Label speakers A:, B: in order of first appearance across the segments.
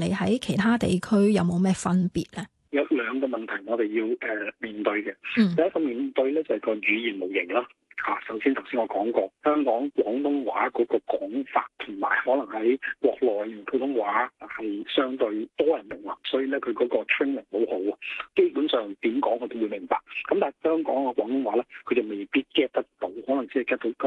A: 你喺其他地區有冇咩分別咧？
B: 有兩個問題我哋要面對嘅。第一個面對咧就係個語言模型啦。首先頭先我講過，香港廣東話嗰個講法同埋可能喺國內用普通話係相對多人用啦，所以咧佢嗰個 training 好好，基本上點講佢都會明白。咁但係香港嘅廣東話咧，佢就未必 get 得到，可能只係 get 到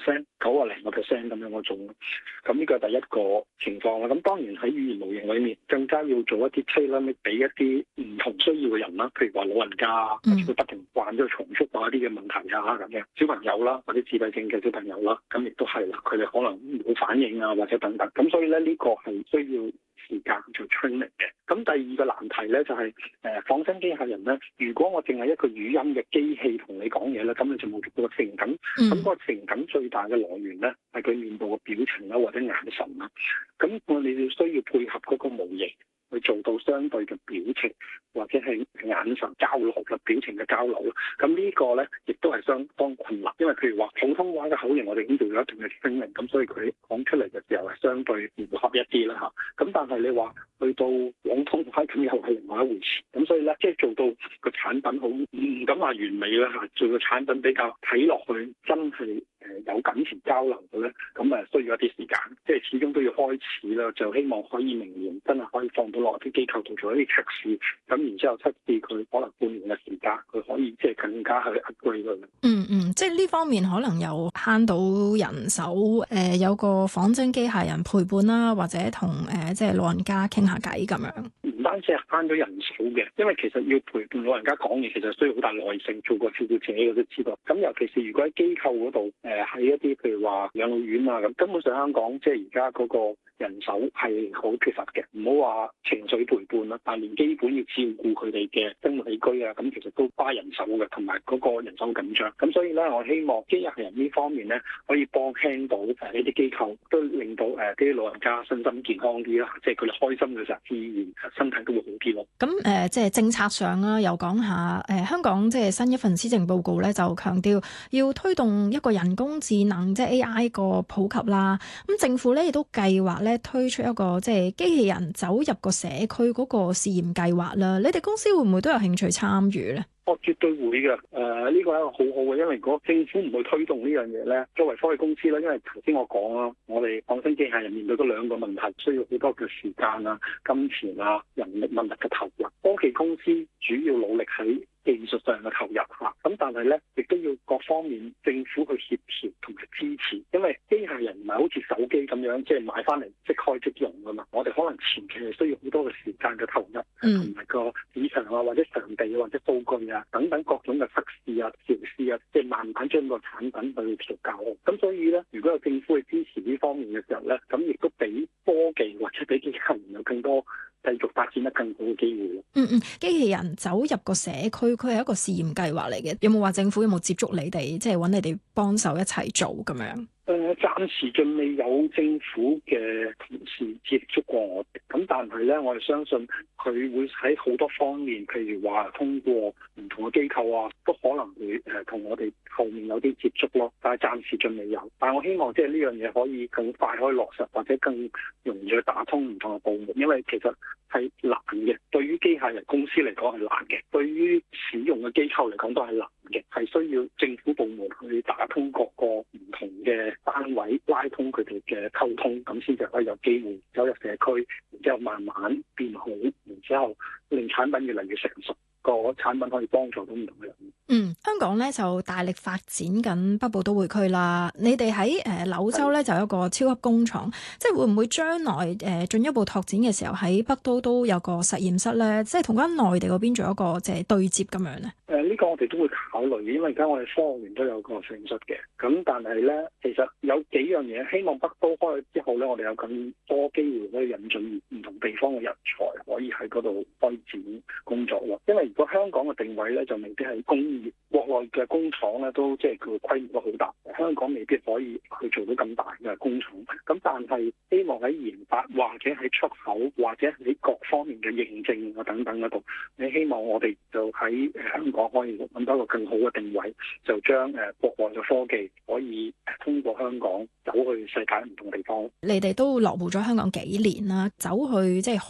B: 95%、90%咁樣嗰種。咁呢個係第一個情況啦。咁當然喺語言模型裏面，更加要做一啲 tailor 俾一啲唔同需要嘅人啦，譬如話老人家，或者佢不停慣咗重複一啲嘅問題啊咁樣，小朋友啦，或者自閉症嘅小朋友啦，咁亦都係啦，佢哋可能冇反應啊，或者等等。咁所以咧呢個係需要時間做 training 嘅。咁第二個難題咧就係仿生機械人咧，如果我淨係一個語音嘅機器同你講嘢咧，咁你就冇個情感。咁個情感最大嘅來源咧係佢面部嘅表情啦，或者眼神啦。咁我哋要需要配合嗰個模型去做到相對嘅表情或者係眼神交流嘅表情嘅交流咯。咁呢個咧亦都係相當困難，因為譬如話普通話嘅口型我哋已經做咗一段嘅 training，咁所以佢講出嚟嘅時候係相對符合一啲啦嚇。咁但係你話去到廣東話咁又係另外一回事。咁所以咧即係做到個產品好唔敢話完美啦嚇，做個產品比較睇落去真係有感情交流嘅咧，咁需要一啲時間，即係始終都要開始啦。就希望可以明年真係可以放到落啲機構度做一啲測試，咁然之後測試佢可能半年嘅時間，佢可以即係更加去 upgrade 佢。
A: 即係呢方面可能有慳到人手，有個仿真機械人陪伴啦，或者同即係老人家傾下偈咁樣。
B: 唔單止係慳咗人手嘅，因為其實要陪伴老人家講嘢，其實需要好大耐性。做過照顧者嘅都知道。咁尤其是如果喺機構嗰度，喺一啲譬如話養老院啊咁，根本上香港即係而家嗰個人手係好缺乏嘅。唔好話情緒陪伴啦，但係連基本要照顧佢哋嘅生活起居啊，咁其實都花人手嘅，同埋嗰個人手緊張。咁所以咧，我希望機械人呢方面咧，可以幫輕到呢啲機構，都令到啲老人家身心健康啲啦，即係佢哋開心嘅時候，自然身體都會好啲咯。
A: 咁即係政策上啦，又講下香港即係新一份施政報告咧，就強調要推動一個人工智能即係 AI 個普及啦。咁政府咧亦都計劃咧推出一個即係機器人走入個社區嗰個試驗計劃啦。你哋公司會唔會都有興趣參與咧？
B: 我絕對會嘅，呢個係一個好好嘅，因為如果政府唔去推動呢樣嘢咧，作為科技公司咧，因為頭先我講啦，我哋仿生機械人面對嗰兩個問題，需要好多嘅時間啊、金錢啊、人力物力嘅投入。科技公司主要努力喺技術上嘅投入嚇，咁但係咧亦都要各方面政府去協調同埋支持，因為機械人唔係好似手機咁樣，即係買翻嚟即開即用噶嘛。我哋可能前期係需要好多嘅時間嘅投入，同埋個市場啊或者場地或者數據啊等等各種嘅測試啊、調試啊，即係慢慢將個產品去調教。咁所以咧，如果有政府去支持呢方面嘅時候咧，咁亦都俾科技或者俾機械人有更多繼續發展得更好嘅機會咯。
A: 機器人走入個社區，佢係一個試驗計劃嚟嘅。有冇話政府有冇接觸你哋，即係揾你哋幫手一齊做咁樣？
B: 暫時仲未有政府嘅同事接觸過我哋，咁但係咧，我哋相信佢會喺好多方面，譬如話通過唔同嘅機構啊，都可能會同我哋後面有啲接觸咯。但係暫時仲未有，但係我希望即係呢樣嘢可以更快可以落實，或者更容易去打通唔同嘅部門，因為其實係難嘅。對於機械人公司嚟講係難嘅，對於使用嘅機構嚟講都係難嘅，係需要政府部門去打通各個唔同嘅單位，拉通佢哋嘅溝通，咁先至可以有機會走入社區，然之後慢慢變好，然之後令產品越嚟越成熟，個產品可以幫助到唔同嘅人。
A: 香港咧就大力發展緊北部都會區啦。你哋喺柳州咧就有一個超級工廠，即係會唔會將來進一步拓展嘅時候喺北都有個實驗室咧，即係同翻內地嗰邊做一個即係對接咁樣咧？
B: 呢個我哋都會考慮，因為而家我哋科學園都有個實驗室嘅。咁但係咧，其實有幾樣嘢，希望北都開咗之後咧，我哋有更多機會可以引進唔同地方嘅人才，可以喺嗰度開展工作咯。因為如果香港嘅定位咧，就未必係工業，國內嘅工廠咧都即係佢規模都好大，香港未必可以去做到咁大嘅工廠。咁但係希望喺研發或者喺出口或者喺各方面嘅認證啊等等嗰度，你希望我哋就喺香港可以揾到一個更好嘅定位，就將國內嘅科技可以通過香港走去世界唔同地方。
A: 你哋都落戶咗香港幾年啦，走去即係